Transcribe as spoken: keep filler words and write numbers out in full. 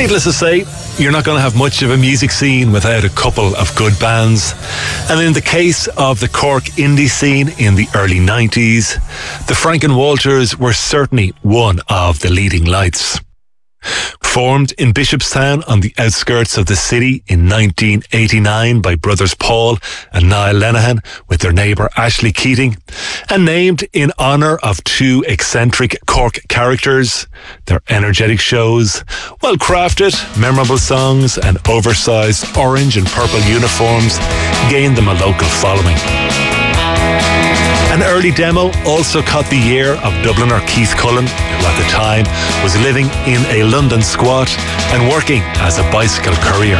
Needless to say, you're not going to have much of a music scene without a couple of good bands. And in the case of the Cork indie scene in the early nineties, the Franken Walters were certainly one of the leading lights. Formed in Bishopstown on the outskirts of the city in nineteen eighty-nine by brothers Paul and Niall Lenihan with their neighbour Ashley Keating, and named in honour of two eccentric Cork characters, their energetic shows, well-crafted, memorable songs and oversized orange and purple uniforms gained them a local following. An early demo also caught the ear of Dubliner Keith Cullen, who at the time was living in a London squat and working as a bicycle courier.